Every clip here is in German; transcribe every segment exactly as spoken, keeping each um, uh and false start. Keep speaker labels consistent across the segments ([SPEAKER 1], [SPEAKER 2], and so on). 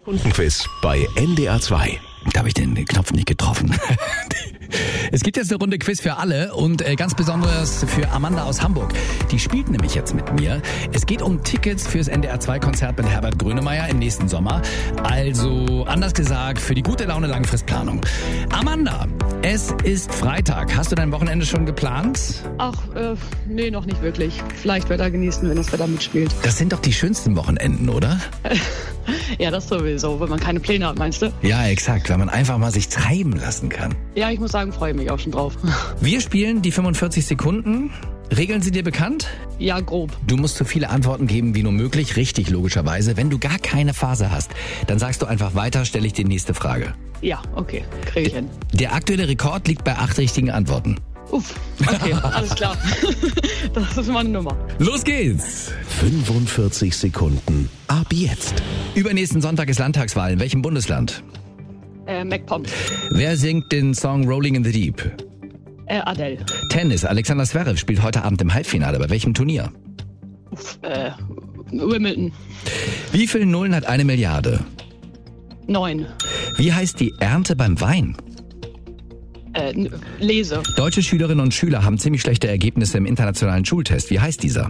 [SPEAKER 1] Kundenquiz bei N D R zwei.
[SPEAKER 2] Da habe ich den Knopf nicht getroffen. Es gibt jetzt eine Runde Quiz für alle und äh, ganz besonders für Amanda aus Hamburg. Die spielt nämlich jetzt mit mir. Es geht um Tickets fürs N D R zwei Konzert mit Herbert Grönemeyer im nächsten Sommer. Also anders gesagt, für die gute Laune Langfristplanung. Amanda, es ist Freitag. Hast du dein Wochenende schon geplant?
[SPEAKER 3] Ach, äh, nee, noch nicht wirklich. Vielleicht Wetter genießen, wenn das Wetter mitspielt.
[SPEAKER 2] Das sind doch die schönsten Wochenenden, oder?
[SPEAKER 3] Ja, das sowieso, wenn man keine Pläne hat, meinst du?
[SPEAKER 2] Ja, exakt, weil man einfach mal sich treiben lassen kann.
[SPEAKER 3] Ja, ich muss sagen, freue mich auch schon drauf.
[SPEAKER 2] Wir spielen die fünfundvierzig Sekunden. Regeln sind dir bekannt?
[SPEAKER 3] Ja, grob.
[SPEAKER 2] Du musst so viele Antworten geben wie nur möglich, richtig logischerweise. Wenn du gar keine Phase hast, dann sagst du einfach weiter, stelle ich die nächste Frage.
[SPEAKER 3] Ja, okay, kriege ich hin.
[SPEAKER 2] Der aktuelle Rekord liegt bei acht richtigen Antworten.
[SPEAKER 3] Uff, okay, alles klar. Das ist meine Nummer.
[SPEAKER 2] Los geht's!
[SPEAKER 1] fünfundvierzig Sekunden ab jetzt.
[SPEAKER 2] Übernächsten Sonntag ist Landtagswahl. In welchem Bundesland?
[SPEAKER 3] Äh, MacPom.
[SPEAKER 2] Wer singt den Song Rolling in the Deep?
[SPEAKER 3] Äh, Adele.
[SPEAKER 2] Tennis. Alexander Zverev spielt heute Abend im Halbfinale. Bei welchem Turnier?
[SPEAKER 3] Uff, äh, Wimbledon.
[SPEAKER 2] Wie viele Nullen hat eine Milliarde?
[SPEAKER 3] Neun.
[SPEAKER 2] Wie heißt die Ernte beim Wein?
[SPEAKER 3] Äh, n- lese.
[SPEAKER 2] Deutsche Schülerinnen und Schüler haben ziemlich schlechte Ergebnisse im internationalen Schultest. Wie heißt dieser?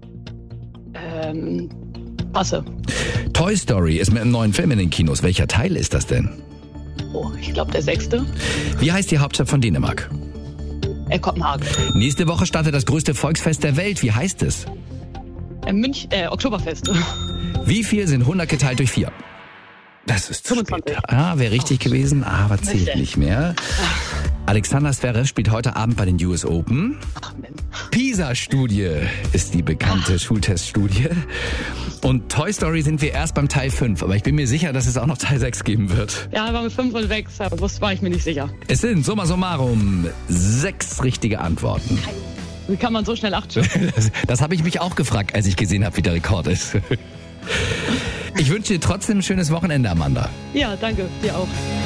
[SPEAKER 3] Ähm, passe.
[SPEAKER 2] Toy Story ist mit einem neuen Film in den Kinos. Welcher Teil ist das denn?
[SPEAKER 3] Oh, ich glaube der sechste.
[SPEAKER 2] Wie heißt die Hauptstadt von Dänemark?
[SPEAKER 3] Äh, Kopenhagen.
[SPEAKER 2] Nächste Woche startet das größte Volksfest der Welt. Wie heißt es?
[SPEAKER 3] Äh, Münch, äh, Oktoberfest.
[SPEAKER 2] Wie viel sind hundert geteilt durch vier? Das ist zu
[SPEAKER 3] fünfundzwanzig.
[SPEAKER 2] spät. Ah, wäre richtig gewesen, aber zählt
[SPEAKER 3] Bitte.
[SPEAKER 2] nicht mehr. Alexander Zverev spielt heute Abend bei den U S Open.
[SPEAKER 3] Ach, Mensch.
[SPEAKER 2] PISA-Studie ist die bekannte Schulteststudie. Und Toy Story sind wir erst beim Teil fünf, aber ich bin mir sicher, dass es auch noch Teil sechs geben wird.
[SPEAKER 3] Ja, aber mit fünf und sechs, aber das war ich mir nicht sicher.
[SPEAKER 2] Es sind summa summarum sechs richtige Antworten.
[SPEAKER 3] Wie kann man so schnell acht schaffen?
[SPEAKER 2] Das, das habe ich mich auch gefragt, als ich gesehen habe, wie der Rekord ist. Ich wünsche dir trotzdem ein schönes Wochenende, Amanda.
[SPEAKER 3] Ja, danke, dir auch.